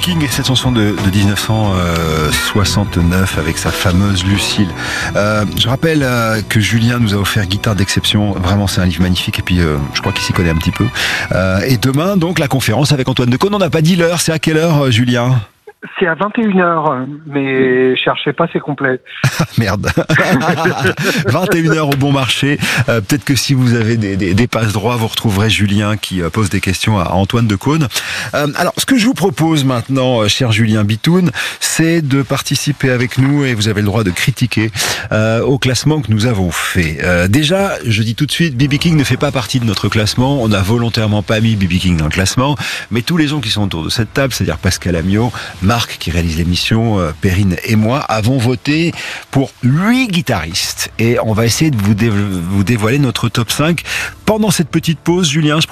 King et cette chanson de 1969 avec sa fameuse Lucille. Je rappelle que Julien nous a offert Guitare d'exception. Vraiment, c'est un livre magnifique et puis je crois qu'il s'y connaît un petit peu. Et demain, donc, la conférence avec Antoine Decaune. On n'a pas dit l'heure. C'est à quelle heure, Julien ? C'est à 21h, mais cherchez pas, c'est complet. Merde. 21h au bon marché. Peut-être que si vous avez des passe-droits, vous retrouverez Julien qui pose des questions à Antoine Decaune. Alors, ce que je vous propose maintenant, cher Julien Bitoun, c'est de participer avec nous, et vous avez le droit de critiquer au classement que nous avons fait. Déjà, je dis tout de suite, B.B. King ne fait pas partie de notre classement. On n'a volontairement pas mis B.B. King dans le classement, mais tous les gens qui sont autour de cette table, c'est-à-dire Pascal Amiot, Marc qui réalise l'émission, Perrine et moi, avons voté pour 8 guitaristes. Et on va essayer de vous dévoiler notre top 5 pendant cette petite pause. Julien,